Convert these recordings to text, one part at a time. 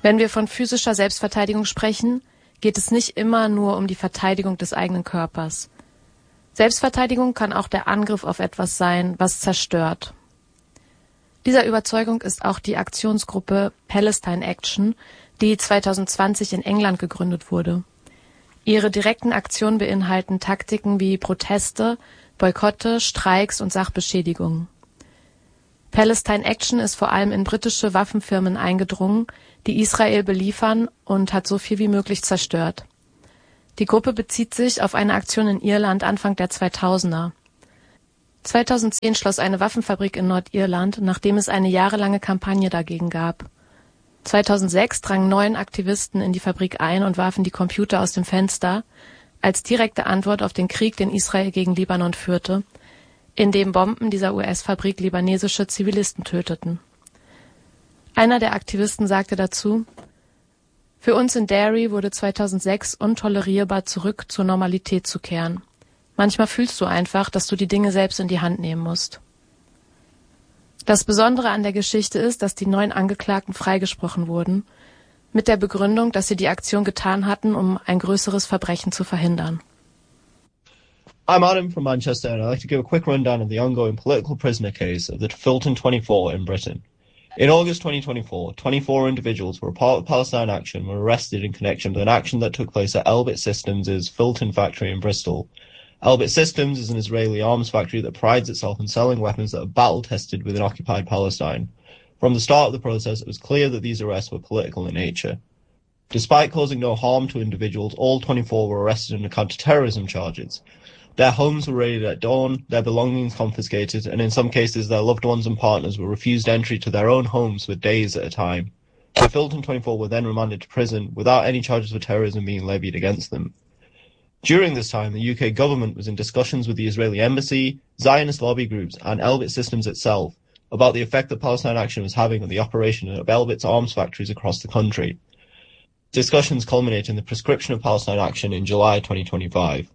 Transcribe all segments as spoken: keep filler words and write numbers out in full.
Wenn wir von physischer Selbstverteidigung sprechen, geht es nicht immer nur um die Verteidigung des eigenen Körpers. Selbstverteidigung kann auch der Angriff auf etwas sein, was zerstört. Dieser Überzeugung ist auch die Aktionsgruppe Palestine Action, die zwanzig zwanzig in England gegründet wurde. Ihre direkten Aktionen beinhalten Taktiken wie Proteste, Boykotte, Streiks und Sachbeschädigungen. Palestine Action ist vor allem in britische Waffenfirmen eingedrungen, die Israel beliefern, und hat so viel wie möglich zerstört. Die Gruppe bezieht sich auf eine Aktion in Irland Anfang der zweitausender. zweitausendzehn schloss eine Waffenfabrik in Nordirland, nachdem es eine jahrelange Kampagne dagegen gab. zweitausendsechs drangen neun Aktivisten in die Fabrik ein und warfen die Computer aus dem Fenster, als direkte Antwort auf den Krieg, den Israel gegen Libanon führte, in dem Bomben dieser U S-Fabrik libanesische Zivilisten töteten. Einer der Aktivisten sagte dazu: Für uns in Derry wurde zweitausendsechs untolerierbar, zurück zur Normalität zu kehren. Manchmal fühlst du einfach, dass du die Dinge selbst in die Hand nehmen musst. Das Besondere an der Geschichte ist, dass die neun Angeklagten freigesprochen wurden, mit der Begründung, dass sie die Aktion getan hatten, um ein größeres Verbrechen zu verhindern. I'm Adam from Manchester, and I'd like to give a quick rundown of the ongoing political prisoner case of the Filton twenty-four in Britain. In August twenty twenty-four, twenty-four individuals who were part of Palestine Action were arrested in connection with an action that took place at Elbit Systems' Filton factory in Bristol. Elbit Systems is an Israeli arms factory that prides itself on selling weapons that are battle-tested within occupied Palestine. From the start of the process, it was clear that these arrests were political in nature. Despite causing no harm to individuals, all twenty-four were arrested under counter-terrorism charges. Their homes were raided at dawn, their belongings confiscated, and in some cases their loved ones and partners were refused entry to their own homes for days at a time. The Filton twenty-four were then remanded to prison without any charges for terrorism being levied against them. During this time, the U K government was in discussions with the Israeli embassy, Zionist lobby groups, and Elbit Systems itself about the effect that Palestine Action was having on the operation of Elbit's arms factories across the country. Discussions culminated in the prescription of Palestine Action in July twenty twenty-five.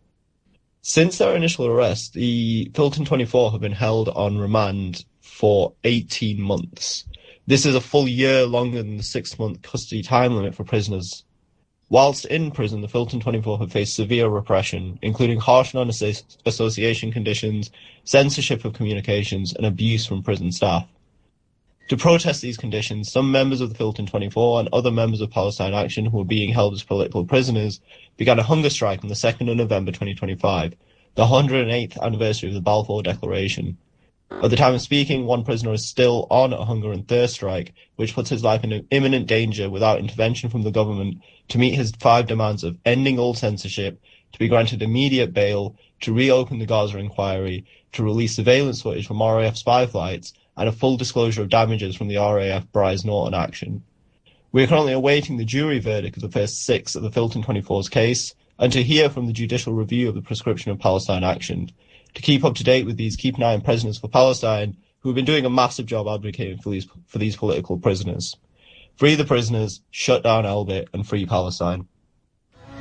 Since their initial arrest, the Filton twenty-four have been held on remand for eighteen months. This is a full year longer than the six-month custody time limit for prisoners. Whilst in prison, the Filton twenty-four have faced severe repression, including harsh non-association conditions, censorship of communications, and abuse from prison staff. To protest these conditions, some members of the Filton twenty-four and other members of Palestine Action who were being held as political prisoners began a hunger strike on the second of November twenty twenty-five, the one hundred eighth anniversary of the Balfour Declaration. At the time of speaking, one prisoner is still on a hunger and thirst strike, which puts his life in imminent danger without intervention from the government to meet his five demands of ending all censorship, to be granted immediate bail, to reopen the Gaza inquiry, to release surveillance footage from R A F spy flights, and a full disclosure of damages from the R A F Bryce Norton action. We are currently awaiting the jury verdict of the first six of the Filton twenty-four's case, and to hear from the judicial review of the prescription of Palestine Action. To keep up to date with these, keep an eye on Prisoners for Palestine, who have been doing a massive job advocating for these, for these political prisoners. Free the prisoners, shut down Elbit, and free Palestine.